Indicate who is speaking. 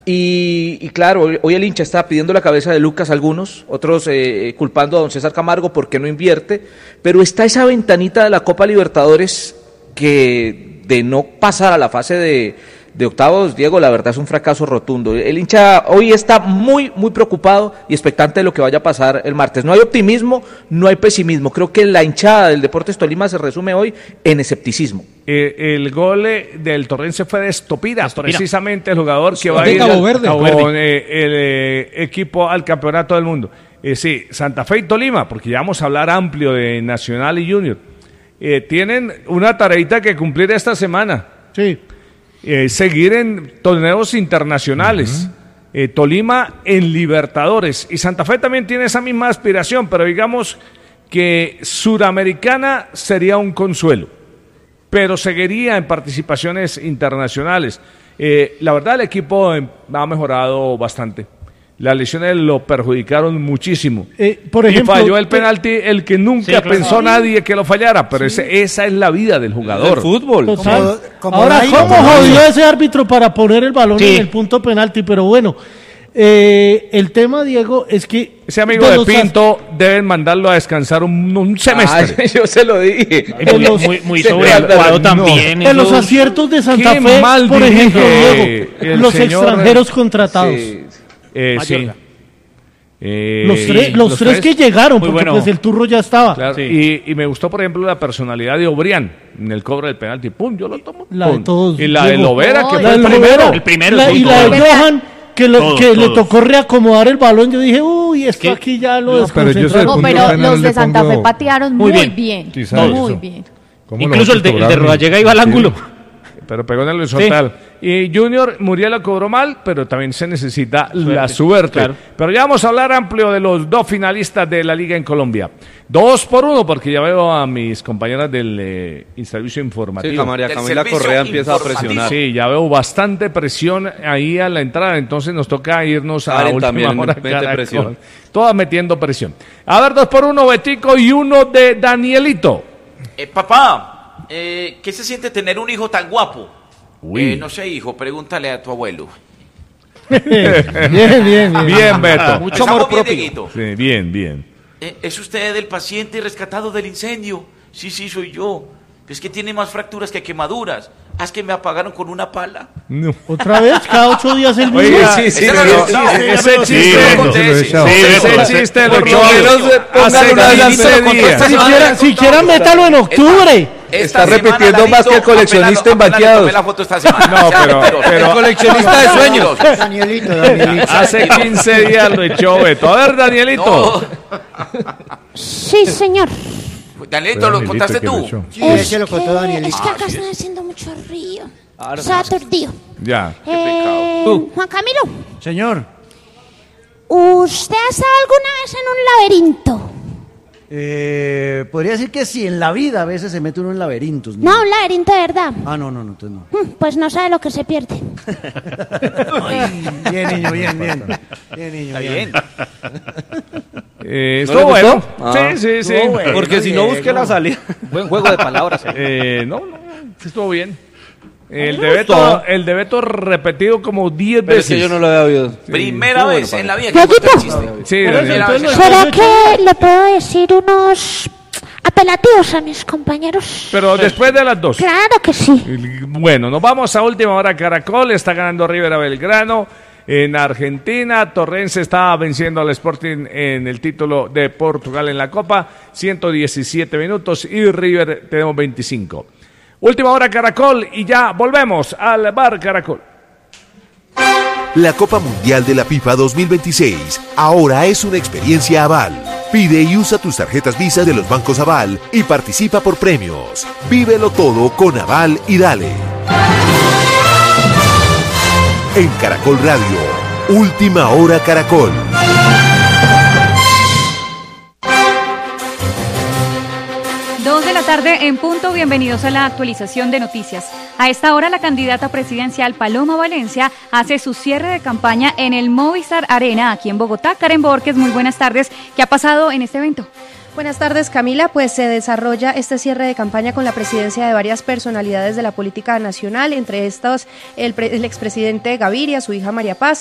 Speaker 1: Y claro, hoy el hincha está pidiendo la cabeza de Lucas algunos, otros culpando a don César Camargo porque no invierte, pero está esa ventanita de la Copa Libertadores que de no pasar a la fase de octavos, Diego, la verdad es un fracaso rotundo. El hincha hoy está muy preocupado y expectante de lo que vaya a pasar el martes. No hay optimismo, no hay pesimismo. Creo que la hinchada del Deportes Tolima se resume hoy en escepticismo.
Speaker 2: El gol del Torrense fue de Estopira, precisamente el jugador que va a ir con el equipo al campeonato del mundo. Sí, Santa Fe y Tolima, porque ya vamos a hablar amplio de Nacional y Junior. Tienen una tareita que cumplir esta semana.
Speaker 3: Sí.
Speaker 2: Seguir en torneos internacionales. Tolima en Libertadores. Y Santa Fe también tiene esa misma aspiración, pero digamos que Suramericana sería un consuelo, pero seguiría en participaciones internacionales. La verdad, el equipo ha mejorado bastante. Las lesiones lo perjudicaron muchísimo.
Speaker 3: Por ejemplo,
Speaker 2: y falló el penalti, el que nunca pensó nadie que lo fallara, pero esa es la vida del jugador.
Speaker 4: El fútbol.
Speaker 3: Ahora, ¿cómo jodió ese árbitro para poner el balón en el punto penalti? Pero bueno, el tema, Diego, es que...
Speaker 2: Ese amigo de Pinto deben mandarlo a descansar un semestre.
Speaker 1: Yo se lo dije.
Speaker 4: Muy sobreactuado también.
Speaker 3: En los aciertos de Santa Fe, por ejemplo, Diego, los extranjeros contratados.
Speaker 2: Sí.
Speaker 3: Los tres que llegaron, porque pues el turro ya estaba.
Speaker 2: Claro. Sí. Y me gustó, por ejemplo, la personalidad de Obrián en el cobro del penalti. ¡Pum! Yo lo tomo.
Speaker 3: La de todos.
Speaker 2: Y la de Lovera, que fue
Speaker 4: el primero.
Speaker 3: Y la de Johan, que le tocó reacomodar el balón. Yo dije, uy, esto aquí ya lo desconcentraron.
Speaker 5: Pero los de Santa Fe patearon muy bien. Muy bien.
Speaker 4: Incluso el de Rodallega iba al ángulo.
Speaker 2: Pero pegó en el horizontal. Y Junior Muriel la cobró mal, pero también se necesita la suerte. Claro. Pero ya vamos a hablar amplio de los dos finalistas de la Liga en Colombia. 2-1, porque ya veo a mis compañeras del servicio informativo.
Speaker 4: Sí, María Camila Correa empieza a presionar.
Speaker 2: Sí, ya veo bastante presión ahí a la entrada, entonces nos toca irnos a última hora.
Speaker 4: Presión.
Speaker 2: Todas metiendo presión. A ver, 2-1, Betico y 1 de Danielito.
Speaker 6: Papá. ¿Qué se siente tener un hijo tan guapo? No sé, hijo, pregúntale a tu abuelo.
Speaker 2: Bien, Beto.
Speaker 6: Mucho amor propio.
Speaker 2: Sí, bien.
Speaker 6: ¿Es usted el paciente rescatado del incendio? Sí, soy yo. Es que tiene más fracturas que quemaduras. Es que me apagaron con una pala.
Speaker 2: No.
Speaker 3: ¿Otra vez? ¿Cada 8 días el mismo?
Speaker 2: Oiga, ese chiste lo hace 15 días.
Speaker 3: Siquiera métalo en octubre.
Speaker 1: Está repitiendo más que el coleccionista en banqueados.
Speaker 2: No, pero
Speaker 4: el coleccionista de sueños.
Speaker 3: Danielito.
Speaker 2: Hace 15 días lo echó Beto. A ver, Danielito.
Speaker 5: Sí, señor.
Speaker 6: Danielito, ¿lo contaste tú?
Speaker 5: Sí, ese lo contó Danielito. Es que acá está haciendo mucho río. Se ha aturdido.
Speaker 2: Ya.
Speaker 6: Qué pecado.
Speaker 5: Juan Camilo.
Speaker 3: Señor.
Speaker 5: ¿Usted ha estado alguna vez en un laberinto?
Speaker 3: Podría decir que sí, en la vida a veces se mete uno en laberintos.
Speaker 5: No, un laberinto de verdad.
Speaker 3: No, entonces no.
Speaker 5: Pues no sabe lo que se pierde.
Speaker 3: Bien, niño, bien. Bien.
Speaker 2: Estuvo bueno. Sí.
Speaker 4: Bueno. Porque si no busque la salida.
Speaker 1: Buen juego de palabras.
Speaker 2: No, estuvo bien. El de Beto repetido como 10 veces.
Speaker 4: Es que yo no lo había oído.
Speaker 6: Primera vez en la vida
Speaker 5: que
Speaker 6: escuché el chiste.
Speaker 2: Sí,
Speaker 5: ¿Será que le puedo decir unos apelativos a mis compañeros?
Speaker 2: Pero después de las 2.
Speaker 5: Claro que sí.
Speaker 2: Bueno, nos vamos a última hora. Caracol está ganando River a Belgrano. En Argentina, Torrense está venciendo al Sporting en el título de Portugal en la Copa. 117 minutos y River tenemos 25. Última hora Caracol y ya volvemos al Bar Caracol.
Speaker 7: La Copa Mundial de la FIFA 2026 ahora es una experiencia Aval. Pide y usa tus tarjetas Visa de los bancos Aval y participa por premios. Vívelo todo con Aval y dale. En Caracol Radio, Última Hora Caracol.
Speaker 8: 2 de la tarde en punto, bienvenidos a la actualización de noticias. A esta hora la candidata presidencial Paloma Valencia hace su cierre de campaña en el Movistar Arena aquí en Bogotá. Karen Borges, muy buenas tardes. ¿Qué ha pasado en este evento?
Speaker 9: Buenas tardes, Camila. Pues se desarrolla este cierre de campaña con la presidencia de varias personalidades de la política nacional, entre estos el expresidente Gaviria, su hija María Paz,